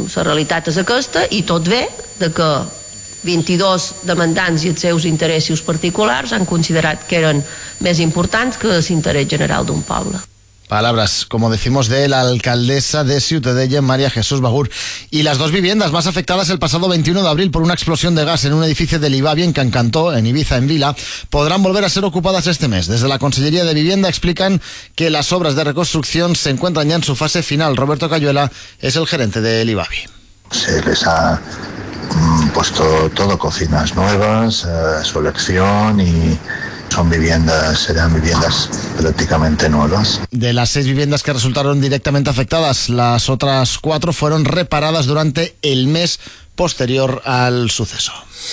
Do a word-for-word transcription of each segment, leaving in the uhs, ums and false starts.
la realitat és aquesta, i tot ve de que vint-i-dos demandants i els seus interessos particulars han considerat que eren més importants que l'interès general d'un poble. Palabras, como decimos, de la alcaldesa de Ciutadella, María Jesús Bagur. Y las dos viviendas más afectadas el pasado veintiuno de abril por una explosión de gas en un edificio del Ibabi en Cancantó, en Ibiza, en Vila, podrán volver a ser ocupadas este mes. Desde la Consellería de Vivienda explican que las obras de reconstrucción se encuentran ya en su fase final. Roberto Cayuela es el gerente del Ibabi. Se les ha mm, puesto todo, cocinas nuevas, eh, su elección, y son viviendas, serán viviendas prácticamente nuevas. De las seis viviendas que resultaron directamente afectadas, las otras cuatro fueron reparadas durante el mes posterior al suceso.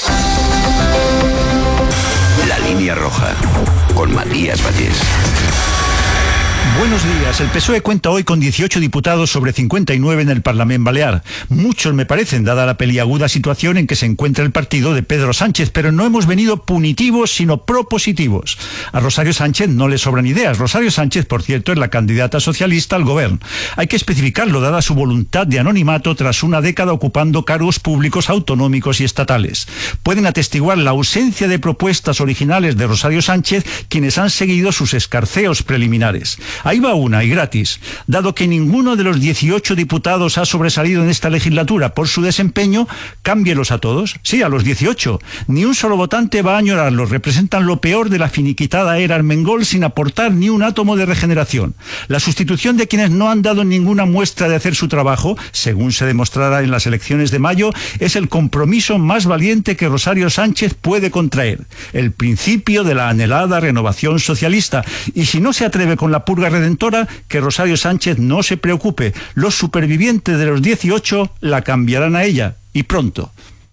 La línea roja, con Matías Vallés. Buenos días. El P S O E cuenta hoy con dieciocho diputados sobre cincuenta y nueve en el Parlament Balear. Muchos me parecen, dada la peliaguda situación en que se encuentra el partido de Pedro Sánchez, pero no hemos venido punitivos, sino propositivos. A Rosario Sánchez no le sobran ideas. Rosario Sánchez, por cierto, es la candidata socialista al gobierno. Hay que especificarlo, dada su voluntad de anonimato tras una década ocupando cargos públicos autonómicos y estatales. Pueden atestiguar la ausencia de propuestas originales de Rosario Sánchez quienes han seguido sus escarceos preliminares. Ahí va una, y gratis. Dado que ninguno de los dieciocho diputados ha sobresalido en esta legislatura por su desempeño, cámbielos a todos. Sí, a los dieciocho. Ni un solo votante va a añorarlos. Representan lo peor de la finiquitada era Armengol sin aportar ni un átomo de regeneración. La sustitución de quienes no han dado ninguna muestra de hacer su trabajo, según se demostrará en las elecciones de mayo, es el compromiso más valiente que Rosario Sánchez puede contraer. El principio de la anhelada renovación socialista. Y si no se atreve con la purga redentora, que Rosario Sánchez no se preocupe. Los supervivientes de los dieciocho la cambiarán a ella, y pronto.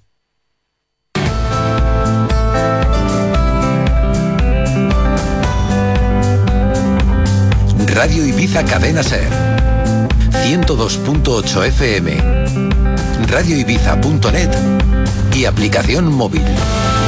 Radio Ibiza Cadena Ser ciento dos punto ocho F M, radio ibiza punto net y aplicación móvil.